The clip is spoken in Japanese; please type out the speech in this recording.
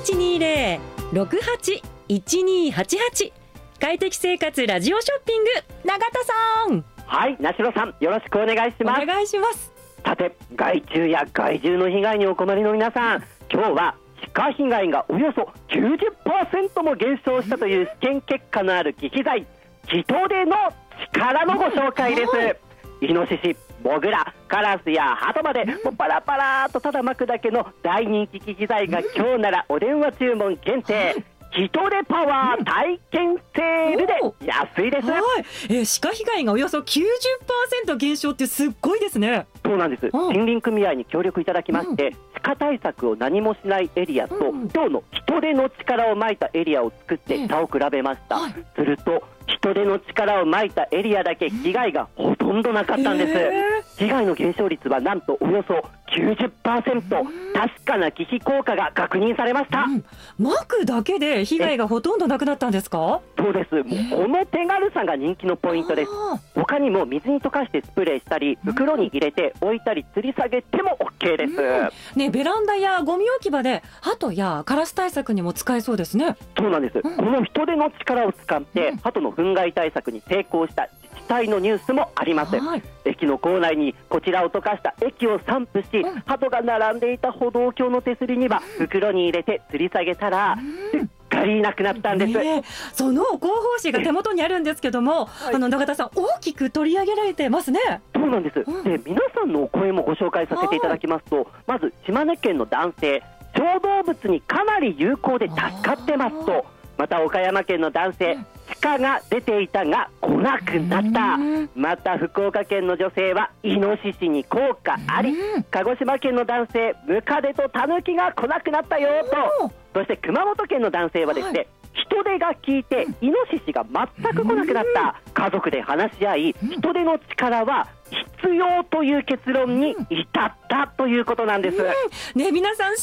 0120-68-1288快適生活ラジオショッピング、永田さん。 はい、なしろさん、よろしくお願いします。 お願いします。 さて、害虫や害獣の被害にお困りの皆さん、今日は鹿被害がおよそ 90% も減少したという試験結果のある忌避剤、ヒトデの力のご紹介です。イノシシ、モグラ、カラスやハトまでもうパラパラとただ巻くだけの大人気忌避剤が今日ならお電話注文限定、ヒトデパワー体験セールで安いです。 鹿被害がおよそ 90% 減少ってすっごいですね。 そうなんです。森林組合に協力いただきまして、鹿対策を何もしないエリアと今日のヒトデの力をまいたエリアを作って差を比べました。するとヒトデの力をまいたエリアだけ被害がほとんどなかったんです。被害の減少率はなんとおよそ 90%、確かな忌避効果が確認されました。 巻くだけで被害がほとんどなくなったんですか？ そうです。もうこの手軽さが人気のポイントです。他にも水に溶かしてスプレーしたり袋に入れて置いたり吊り下げても OK です。 ベランダやゴミ置き場でハトやカラス対策にも使えそうですね。 そうなんです。このヒトデの力を使ってハトの糞害対策に成功した自治体のニュースもあります。駅の構内にこちらを溶かした液を散布し、ハトが並んでいた歩道橋の手すりには袋に入れて吊り下げたらすっかりなくなったんです。 その広報誌が手元にあるんですけども、永田さん、大きく取り上げられてますね。 そうなんです。で、皆さんのお声もご紹介させていただきますと、まず島根県の男性、小動物にかなり有効で助かってますと、また岡山県の男性、鹿が出ていたが来なくなった。また福岡県の女性はイノシシに効果あり。鹿児島県の男性、ムカデとタヌキが来なくなったよと。そして熊本県の男性はですね、ヒトデが効いてイノシシが全く来なくなった。家族で話し合い、ヒトデの力は必要という結論に至ったということなんです。 皆さん